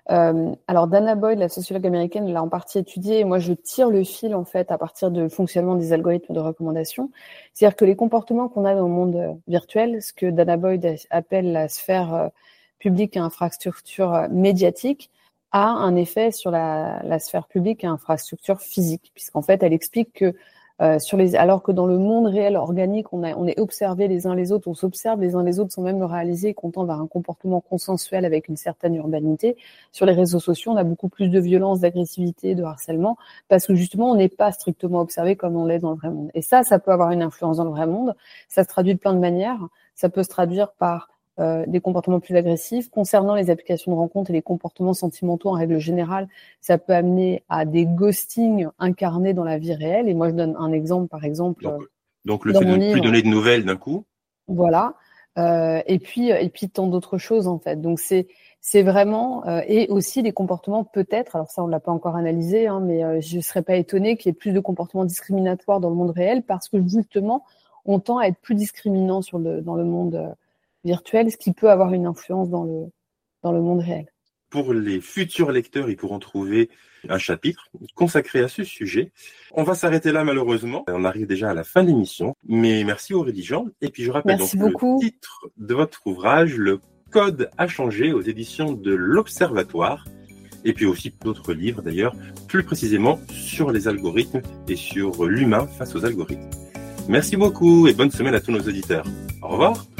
Alors Dana Boyd, la sociologue américaine, l'a en partie étudié. Et moi, je tire le fil en fait à partir du fonctionnement des algorithmes de recommandation. C'est-à-dire que les comportements qu'on a dans le monde virtuel, ce que Dana Boyd appelle la sphère publique et infrastructure médiatique, a un effet sur la sphère publique et infrastructure physique, puisqu'en fait, elle explique que alors que dans le monde réel organique, on est observés les uns les autres, on s'observe les uns les autres sans même le réaliser, qu'on tend vers un comportement consensuel avec une certaine urbanité. Sur les réseaux sociaux, on a beaucoup plus de violence, d'agressivité, de harcèlement, parce que justement, on n'est pas strictement observé comme on l'est dans le vrai monde. Et ça peut avoir une influence dans le vrai monde. Ça se traduit de plein de manières. Ça peut se traduire par des comportements plus agressifs. Concernant les applications de rencontres et les comportements sentimentaux en règle générale, ça peut amener à des ghostings incarnés dans la vie réelle. Et moi, je donne un exemple, par exemple, donc le dans fait de mon ne plus livre. donner de nouvelles d'un coup. Voilà. Et puis tant d'autres choses, en fait. Donc, c'est vraiment... et aussi des comportements peut-être, alors ça, on l'a pas encore analysé, hein, mais je serais pas étonnée qu'il y ait plus de comportements discriminatoires dans le monde réel parce que, justement, on tend à être plus discriminant dans le monde virtuel, ce qui peut avoir une influence dans le monde réel. Pour les futurs lecteurs, ils pourront trouver un chapitre consacré à ce sujet. On va s'arrêter là malheureusement. On arrive déjà à la fin de l'émission. Mais merci aux rédigeants. Et puis je rappelle Merci donc beaucoup. le titre de votre ouvrage, Le Code a changé, aux éditions de l'Observatoire. Et puis aussi d'autres livres d'ailleurs, plus précisément sur les algorithmes et sur l'humain face aux algorithmes. Merci beaucoup et bonne semaine à tous nos auditeurs. Au revoir.